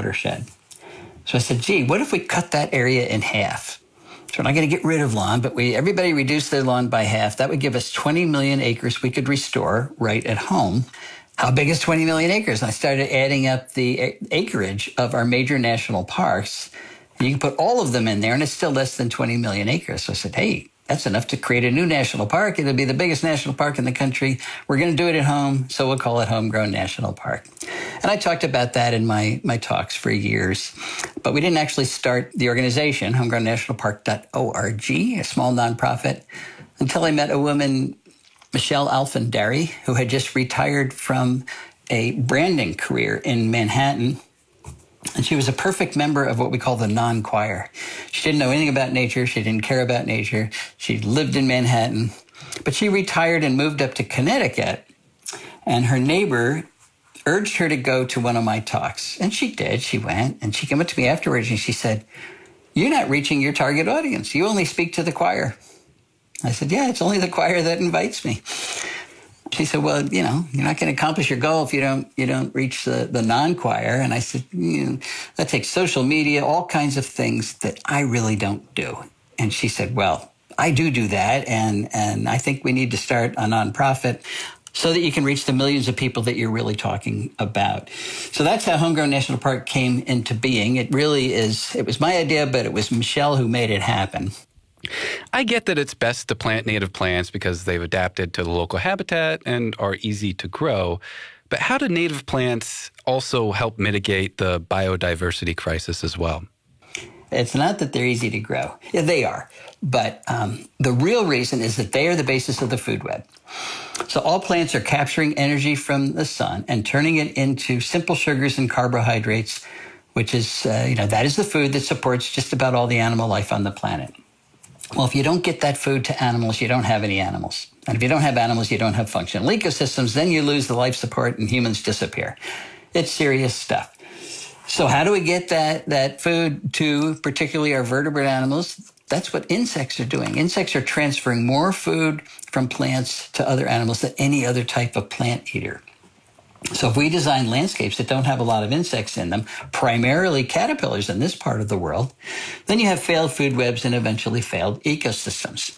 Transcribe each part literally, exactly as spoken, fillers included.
watershed. So I said, gee, what if we cut that area in half? So we're not going to get rid of lawn, but we everybody reduced their lawn by half. That would give us twenty million acres we could restore right at home. How big is twenty million acres? And I started adding up the acreage of our major national parks. And you can put all of them in there, and it's still less than twenty million acres. So I said, hey, that's enough to create a new national park. It'll be the biggest national park in the country. We're going to do it at home, so we'll call it Homegrown National Park. And I talked about that in my, my talks for years. But we didn't actually start the organization, homegrown national park dot org, a small nonprofit, until I met a woman, Michelle Alfandari, who had just retired from a branding career in Manhattan. And she was a perfect member of what we call the non-choir. She didn't know anything about nature. She didn't care about nature. She lived in Manhattan. But she retired and moved up to Connecticut. And her neighbor urged her to go to one of my talks. And she did. She went. And she came up to me afterwards and she said, you're not reaching your target audience. You only speak to the choir. I said, yeah, it's only the choir that invites me. She said, well, you know, you're not going to accomplish your goal if you don't you don't reach the, the non-choir. And I said, you know, that takes social media, all kinds of things that I really don't do. And she said, well, I do do that. And, and I think we need to start a nonprofit so that you can reach the millions of people that you're really talking about. So that's how Homegrown National Park came into being. It really is, it was my idea, but it was Michelle who made it happen. I get that it's best to plant native plants because they've adapted to the local habitat and are easy to grow. But how do native plants also help mitigate the biodiversity crisis as well? It's not that they're easy to grow. Yeah, they are. But um, the real reason is that they are the basis of the food web. So all plants are capturing energy from the sun and turning it into simple sugars and carbohydrates, which is, uh, you know, that is the food that supports just about all the animal life on the planet. Well, if you don't get that food to animals, you don't have any animals. And if you don't have animals, you don't have functional ecosystems. Then you lose the life support and humans disappear. It's serious stuff. So how do we get that, that food to particularly our vertebrate animals? That's what insects are doing. Insects are transferring more food from plants to other animals than any other type of plant eater. So if we design landscapes that don't have a lot of insects in them, primarily caterpillars in this part of the world, then you have failed food webs and eventually failed ecosystems.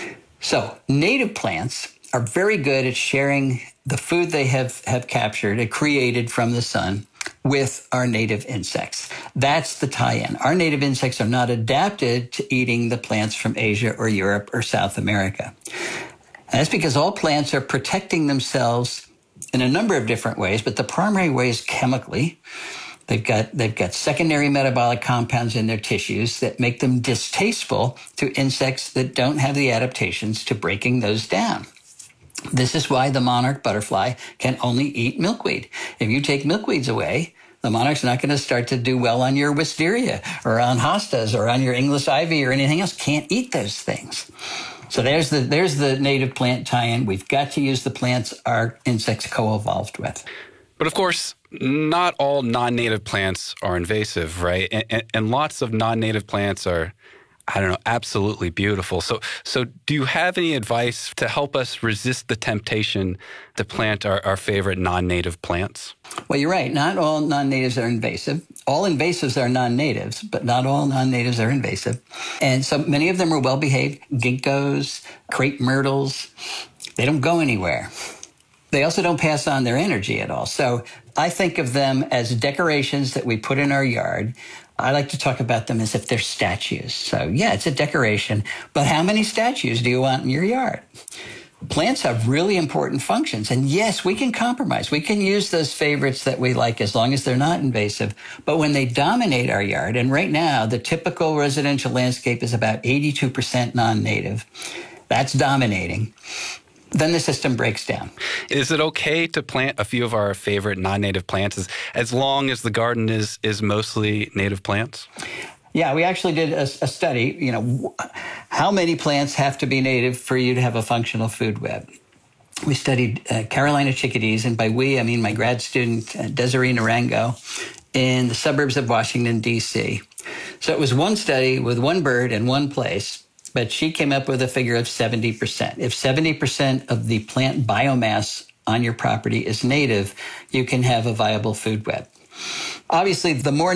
So native plants are very good at sharing the food they have, have captured and created from the sun with our native insects. That's the tie-in. Our native insects are not adapted to eating the plants from Asia or Europe or South America. And that's because all plants are protecting themselves in a number of different ways, but the primary way is chemically. They've got, they've got secondary metabolic compounds in their tissues that make them distasteful to insects that don't have the adaptations to breaking those down. This is why the monarch butterfly can only eat milkweed. If you take milkweeds away, the monarch's not going to start to do well on your wisteria or on hostas or on your English ivy or anything else. Can't eat those things. So there's the there's the native plant tie-in. We've got to use the plants our insects co-evolved with. But of course, not all non-native plants are invasive, right? And, and, and lots of non-native plants are, I don't know, absolutely beautiful. So, so do you have any advice to help us resist the temptation to plant our, our favorite non-native plants? Well, you're right. Not all non-natives are invasive. All invasives are non-natives, but not all non-natives are invasive. And so many of them are well-behaved. Ginkgos, crepe myrtles, they don't go anywhere. They also don't pass on their energy at all. So I think of them as decorations that we put in our yard. I like to talk about them as if they're statues. So yeah, it's a decoration, but how many statues do you want in your yard? Plants have really important functions. And yes, we can compromise. We can use those favorites that we like as long as they're not invasive. But when they dominate our yard, and right now the typical residential landscape is about eighty-two percent non-native, that's dominating, then the system breaks down. Is it okay to plant a few of our favorite non-native plants as, as long as the garden is, is mostly native plants? Yeah, we actually did a, a study, you know, how many plants have to be native for you to have a functional food web. We studied uh, Carolina chickadees, and by we, I mean my grad student, uh, Desiree Narango, in the suburbs of Washington, D C. So it was one study with one bird in one place, but she came up with a figure of seventy percent. If seventy percent of the plant biomass on your property is native, you can have a viable food web. Obviously, the more